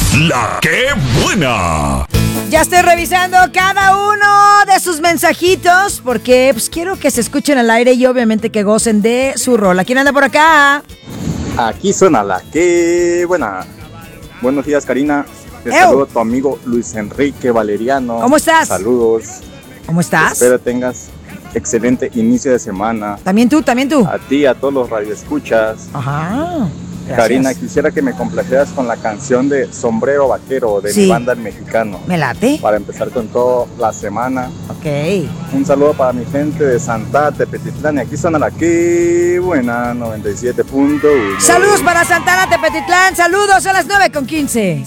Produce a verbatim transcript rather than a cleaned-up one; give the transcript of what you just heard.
La que buena. Ya estoy revisando cada uno de sus mensajitos porque pues, quiero que se escuchen al aire y obviamente que gocen de su rola. ¿Quién anda por acá? Aquí suena la que buena. Buenos días, Karina. Te ¡Ew! saludo a tu amigo Luis Enrique Valeriano. ¿Cómo estás? Saludos. ¿Cómo estás? Espero tengas excelente inicio de semana. También tú, también tú. A ti, a todos los radioescuchas. Ajá. Gracias. Karina, quisiera que me complacieras con la canción de Sombrero Vaquero de Sí. mi banda El Mexicano. ¿Me late? Para empezar con toda la semana. Ok. Un saludo para mi gente de Santa Tepetitlán. Y aquí suena la que buena noventa y siete punto uno. Saludos para Santana Tepetitlán. Saludos a las nueve con quince.